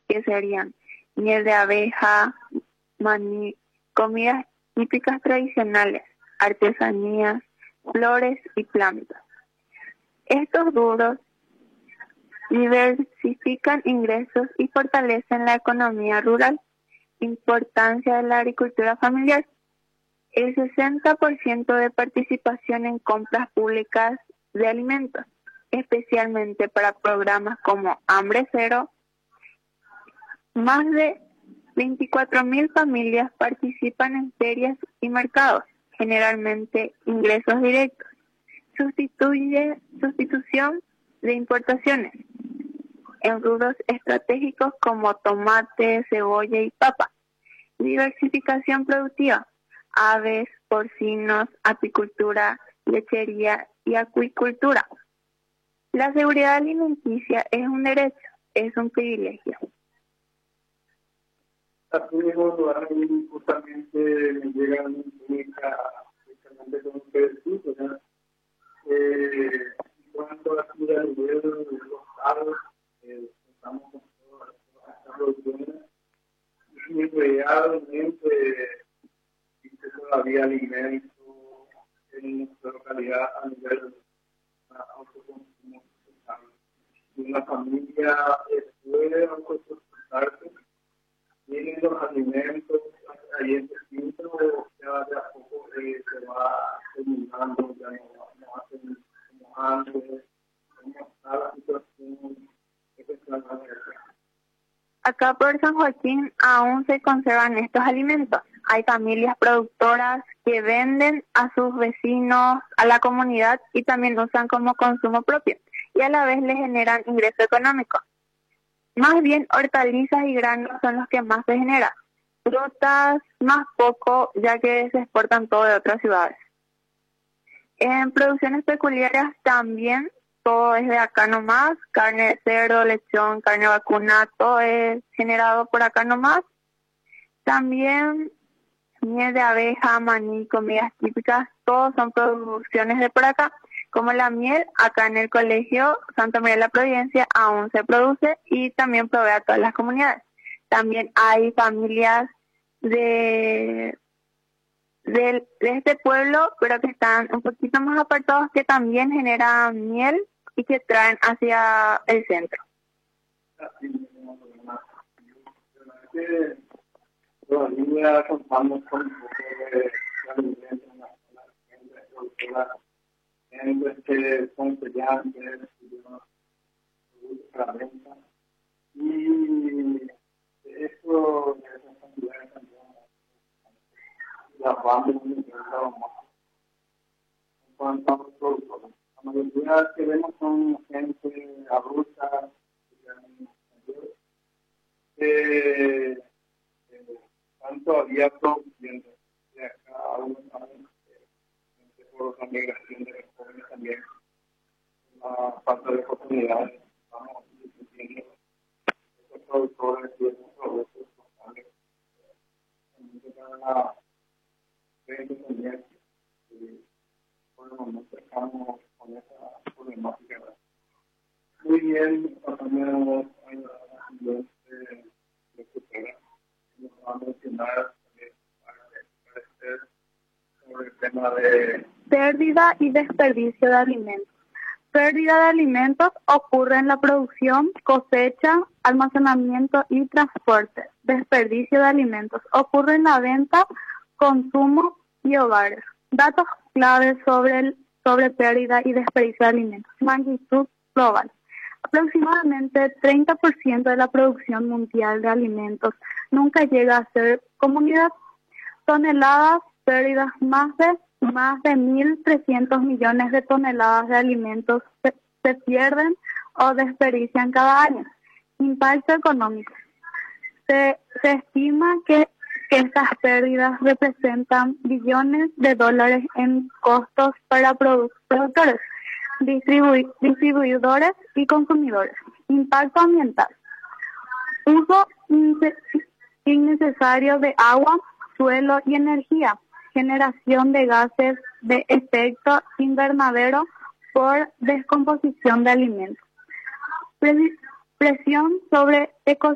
que serían miel de abeja, maní, comidas típicas tradicionales, artesanías, flores y plantas. Estos rubros diversifican ingresos y fortalecen la economía rural. Importancia de la agricultura familiar. El 60% de participación en compras públicas de alimentos, especialmente para programas como Hambre Cero. Más de 24.000 familias participan en ferias y mercados, generalmente ingresos directos. Sustitución de importaciones en rubros estratégicos como tomate, cebolla y papa. Diversificación productiva, aves, porcinos, apicultura, lechería y acuicultura. La seguridad alimenticia es un derecho, es un privilegio. Así mismo, justamente me llegan únicamente con ustedes, ¿verdad? En cuanto a la seguridad de los estados, estamos con todas estas producciones y realmente existe todavía alimento en nuestra localidad a nivel autoconsumo sustentable. Si una familia puede autosustentarse, tienen los alimentos ahí en distintos, ya de a poco se va terminando, ya no hacen como antes, cómo está la situación. Acá por San Joaquín aún se conservan estos alimentos. Hay familias productoras que venden a sus vecinos, a la comunidad y también usan como consumo propio y a la vez les generan ingreso económico. Más bien hortalizas y granos son los que más se generan. Frutas más poco, ya que se exportan todo de otras ciudades. En producciones peculiares también todo es de acá nomás, carne de cerdo, lechón, carne vacuna, todo es generado por acá nomás. También miel de abeja, maní, comidas típicas, todos son producciones de por acá. Como la miel, acá en el colegio Santa María de la Providencia aún se produce y también provee a todas las comunidades. También hay familias de este pueblo, pero que están un poquito más apartados, que también generan miel y que traen hacia el centro. Todavía contamos con un poco de alimento en la en que son sellantes, para la venta. Y eso de esas cantidades también las vamos a encontrar más. En cuanto a los productos, la mayoría que vemos son gente adulta, que están todavía produciendo. Y acá aún por la migración de los jóvenes también, la falta de oportunidades, estamos discutiendo estos productores y estos productos locales. También para la red también, por el momento estamos con esa problemática. Muy bien, también hay una de cultura, nos va a mencionar también sobre el tema de pérdida y desperdicio de alimentos. Pérdida de alimentos ocurre en la producción, cosecha, almacenamiento y transporte. Desperdicio de alimentos ocurre en la venta, consumo y hogares. Datos claves sobre pérdida y desperdicio de alimentos. Magnitud global. Aproximadamente 30% de la producción mundial de alimentos nunca llega a ser comunidad. Toneladas, pérdidas, más de 1.300 millones de toneladas de alimentos se pierden o desperdician cada año. Impacto económico. Se estima que estas pérdidas representan billones de dólares en costos para productores, distribuidores y consumidores. Impacto ambiental. Uso innecesario de agua, suelo y energía. Generación de gases de efecto invernadero por descomposición de alimentos. Presión sobre ecosistemas.